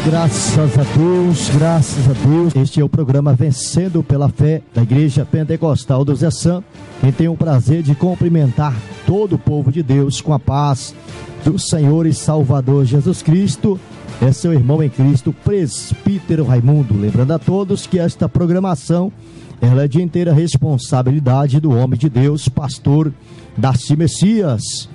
Graças a Deus, graças a Deus. Este é o programa Vencendo pela Fé da Igreja Pentecostal do Zé Santo. Quem tem o prazer de cumprimentar todo o povo de Deus com a paz do Senhor e Salvador Jesus Cristo é seu irmão em Cristo, Presbítero Raimundo. Lembrando a todos que esta programação ela é de inteira responsabilidade do homem de Deus, pastor Darcy Messias.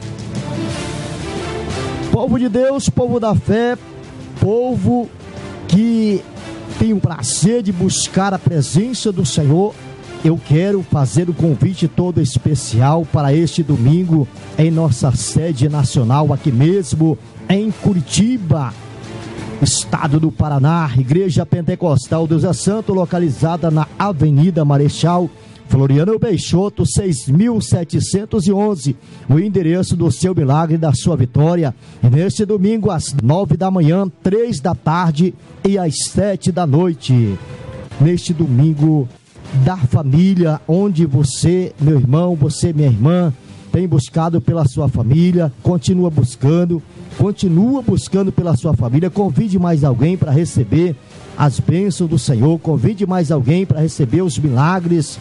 Povo de Deus, povo da fé, povo que tem o prazer de buscar a presença do Senhor, eu quero fazer um convite todo especial para este domingo em nossa sede nacional, aqui mesmo em Curitiba, estado do Paraná, Igreja Pentecostal do Zé Santo, localizada na Avenida Marechal Floriano Peixoto, 6.711, o endereço do seu milagre e da sua vitória. E neste domingo, às 9 da manhã, 3 da tarde e às 7 da noite. Neste domingo da família, onde você, meu irmão, você, minha irmã, tem buscado pela sua família, continua buscando pela sua família. Convide mais alguém para receber as bênçãos do Senhor, convide mais alguém para receber os milagres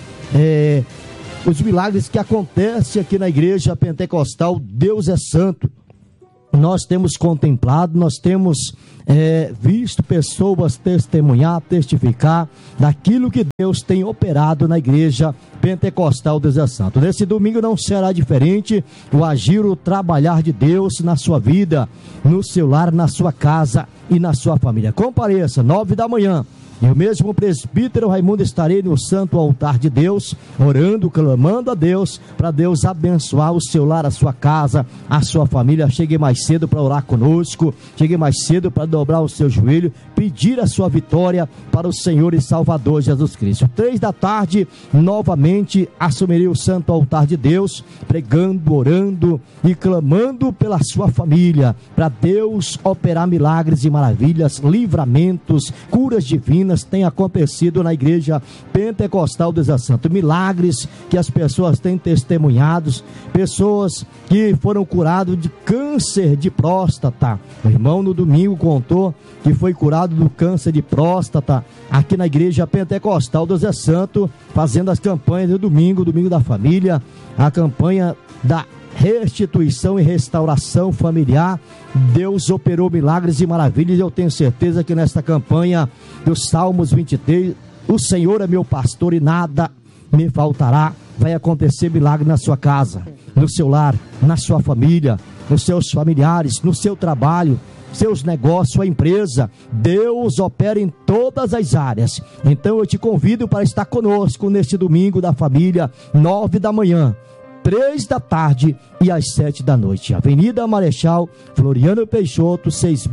que acontecem aqui na Igreja Pentecostal Deus é Santo. Nós temos contemplado, nós temos visto pessoas testemunhar, testificar daquilo que Deus tem operado na Igreja Pentecostal Deus é Santo. Nesse domingo não será diferente, o agir, o trabalhar de Deus na sua vida, no seu lar, na sua casa e na sua família. Compareça, 9 da manhã. Eu mesmo, presbítero Raimundo, estarei no santo altar de Deus, orando, clamando a Deus, para Deus abençoar o seu lar, a sua casa, a sua família. Chegue mais cedo para orar conosco, chegue mais cedo para dobrar o seu joelho, pedir a sua vitória para o Senhor e Salvador Jesus Cristo. 3 da tarde, novamente, assumirei o santo altar de Deus, pregando, orando e clamando pela sua família, para Deus operar milagres e maravilhas, livramentos, curas divinas, tem acontecido na Igreja Pentecostal do Zé Santo. Milagres que as pessoas têm testemunhados, pessoas que foram curadas de câncer de próstata. O irmão no domingo contou que foi curado do câncer de próstata aqui na Igreja Pentecostal do Zé Santo, fazendo as campanhas do domingo da família, a campanha da restituição e restauração familiar. Deus operou milagres e maravilhas. Eu tenho certeza que nesta campanha dos Salmos 23, o Senhor é meu pastor e nada me faltará. Vai acontecer milagre na sua casa, no seu lar, na sua família, nos seus familiares, no seu trabalho, seus negócios, sua empresa. Deus opera em todas as áreas. Então eu te convido para estar conosco neste domingo da família, 9 da manhã, 3 da tarde e às 7 da noite. Avenida Marechal Floriano Peixoto,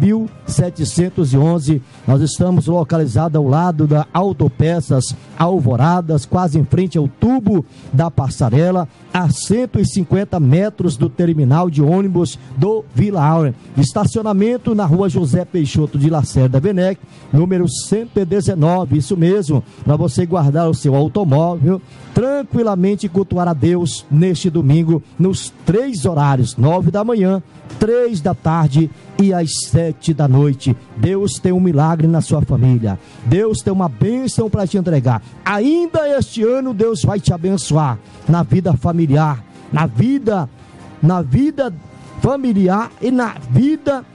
6.711. Nós estamos localizados ao lado da Autopeças Alvoradas, quase em frente ao tubo da passarela, a 150 metros do terminal de ônibus do Vila Aurea. Estacionamento na rua José Peixoto de Lacerda Venec, número 119, isso mesmo, para você guardar o seu automóvel, tranquilamente cultuar a Deus neste domingo, nos 3 horários, 9 da manhã, 3 da tarde e às 7 da noite. Deus tem um milagre na sua família, Deus tem uma bênção para te entregar. Ainda este ano Deus vai te abençoar na vida familiar, na vida familiar e na vida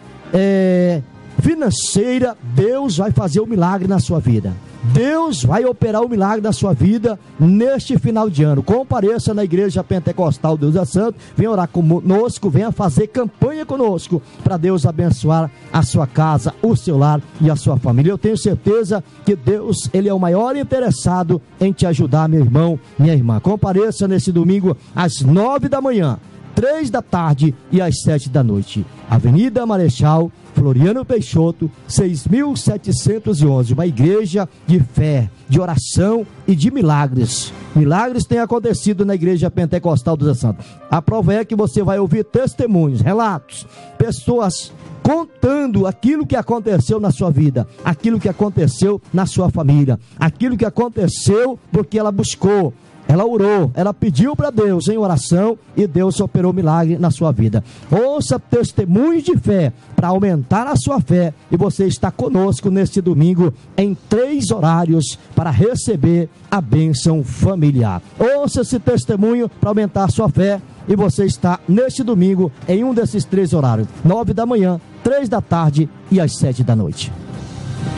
financeira. Deus vai fazer um milagre na sua vida. Deus vai operar o milagre da sua vida neste final de ano. Compareça na Igreja Pentecostal Deus é Santo, venha orar conosco, venha fazer campanha conosco, para Deus abençoar a sua casa, o seu lar e a sua família. Eu tenho certeza que Deus, Ele é o maior interessado em te ajudar, meu irmão, minha irmã. Compareça nesse domingo às 9 da manhã, 3 da tarde e às 7 da noite. Avenida Marechal Floriano Peixoto, 6.711, uma igreja de fé, de oração e de milagres. Milagres têm acontecido na Igreja Pentecostal do Zé Santo. A prova é que você vai ouvir testemunhos, relatos, pessoas contando aquilo que aconteceu na sua vida, aquilo que aconteceu na sua família, aquilo que aconteceu porque ela buscou Ela orou, ela pediu para Deus em oração e Deus operou milagre na sua vida. Ouça testemunhos de fé para aumentar a sua fé, e você está conosco neste domingo em 3 horários para receber a bênção familiar. Ouça esse testemunho para aumentar a sua fé, e você está neste domingo em um desses 3 horários: 9 da manhã, 3 da tarde e às 7 da noite.